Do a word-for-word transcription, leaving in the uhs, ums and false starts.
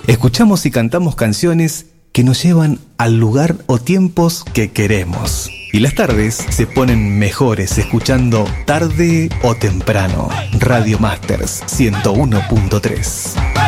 Escuchamos y cantamos canciones que nos llevan al lugar o tiempos que queremos. Y las tardes se ponen mejores escuchando Tarde o Temprano. Radio Masters ciento uno punto tres.